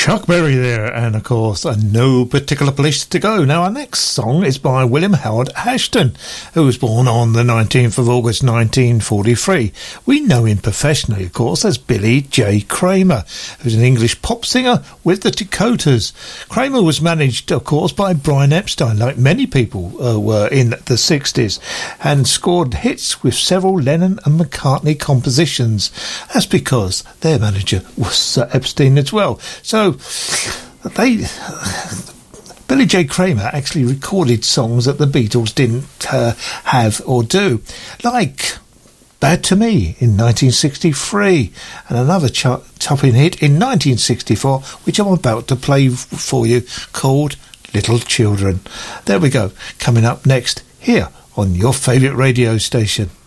Chuck Berry there, and of course, No Particular Place to Go. Now, our next song is by William Howard Ashton, who was born on the 19th of August 1943. We know him professionally, of course, as Billy J. Kramer, who's an English pop singer with the Dakotas. Kramer was managed, of course, by Brian Epstein, like many people were in the 60s, and scored hits with several Lennon and McCartney compositions. That's because their manager was Sir Epstein as well. So Billy J. Kramer actually recorded songs that the Beatles didn't have or do, like Bad to Me in 1963 and another topping hit in 1964, which I'm about to play for you, called Little Children. There we go, coming up next here on your favourite radio station.